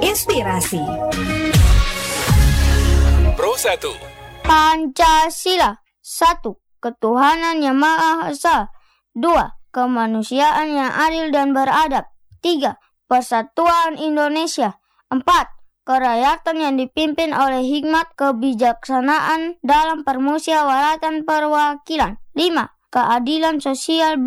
inspirasi. Pro 1. Pancasila. 1. Ketuhanan yang Maha Esa. 2. Kemanusiaan yang adil dan beradab. 3. Persatuan Indonesia. 4. Kerakyatan yang dipimpin oleh hikmat kebijaksanaan dalam permusyawaratan perwakilan. 5. Keadilan sosial